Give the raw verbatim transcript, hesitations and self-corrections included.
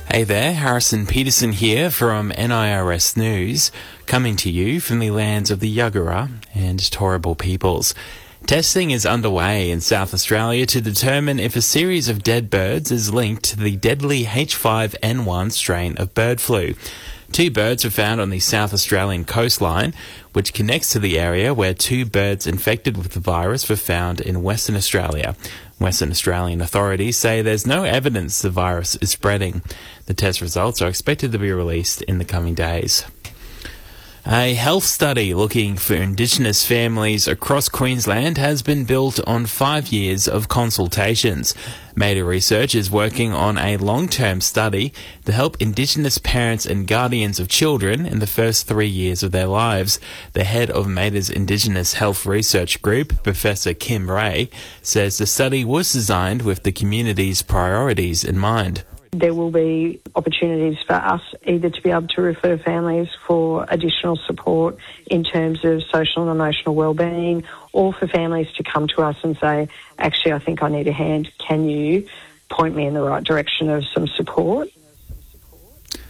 Hey there, Harrison Peterson here from N I R S News, coming to you from the lands of the Yagara and Turrbal peoples. Testing is underway in South Australia to determine if a series of dead birds is linked to the deadly H five N one strain of bird flu. Two birds were found on the South Australian coastline, which connects to the area where two birds infected with the virus were found in Western Australia. Western Australian authorities say there's no evidence the virus is spreading. The test results are expected to be released in the coming days. A health study looking for Indigenous families across Queensland has been built on five years of consultations. Mader Research is working on a long-term study to help Indigenous parents and guardians of children in the first three years of their lives. The head of Mader's Indigenous Health Research Group, Professor Kim Ray, says the study was designed with the community's priorities in mind. There will be opportunities for us either to be able to refer families for additional support in terms of social and emotional wellbeing, or for families to come to us and say, actually, I think I need a hand. Can you point me in the right direction of some support?